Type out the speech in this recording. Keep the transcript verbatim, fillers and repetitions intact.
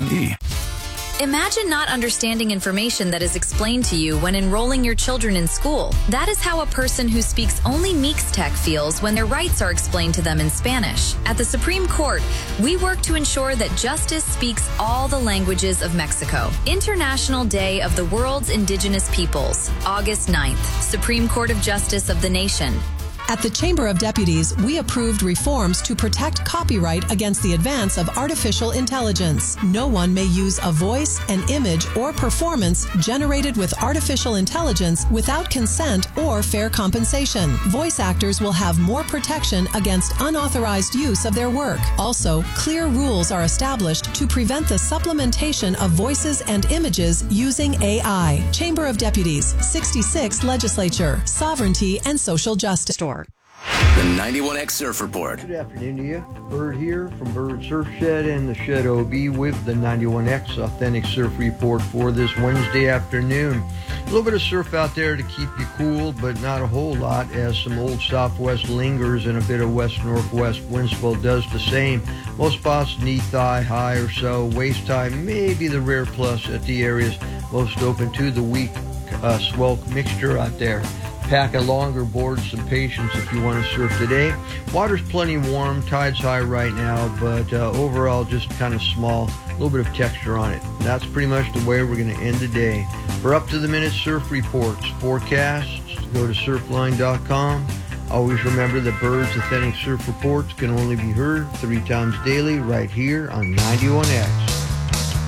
E. Imagine not understanding information that is explained to you when enrolling your children in school. That is how a person who speaks only Mixtec feels when their rights are explained to them in Spanish. At the Supreme Court, we work to ensure that justice speaks all the languages of Mexico. International Day of the World's Indigenous Peoples, August ninth, Supreme Court of Justice of the Nation. At the Chamber of Deputies, we approved reforms to protect copyright against the advance of artificial intelligence. No one may use a voice, an image, or performance generated with artificial intelligence without consent or fair compensation. Voice actors will have more protection against unauthorized use of their work. Also, clear rules are established to prevent the supplementation of voices and images using A I. Chamber of Deputies, sixty-six Legislature, Sovereignty and Social Justice. Store. The ninety-one X Surf Report. Good afternoon to you. Bird here from Bird Surf Shed and the Shed O B with the ninety-one X Authentic Surf Report for this Wednesday afternoon. A little bit of surf out there to keep you cool, but not a whole lot, as some old southwest lingers and a bit of west-northwest wind swell does the same. Most spots knee-thigh high or so. Waist-high may be the rare plus at the areas most open to the weak uh, swell mixture out there. Pack a longer board, some patience if you want to surf today. Water's plenty warm, tide's high right now, but uh, overall just kind of small, a little bit of texture on it. And that's pretty much the way we're going to end the day. For up-to-the-minute surf reports, forecasts, go to surfline dot com. Always remember that Bird's Authentic Surf Reports can only be heard three times daily right here on ninety-one X.